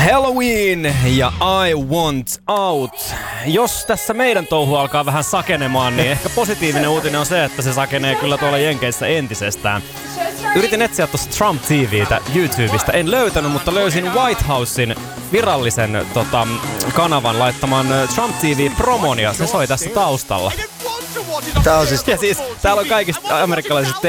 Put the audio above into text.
Halloween ja I Want Out. Jos tässä meidän touhu alkaa vähän sakenemaan, niin ehkä positiivinen uutinen on se, että se sakenee kyllä tuolla Jenkeissä entisestään. Yritin etsiä tuossa Trump TV:tä YouTubesta. En löytänyt, mutta löysin White Housein virallisen kanavan laittaman Trump TV-promon ja se soi tässä taustalla. Tää on siis... Ja siis täällä on kaikista amerikkalaisista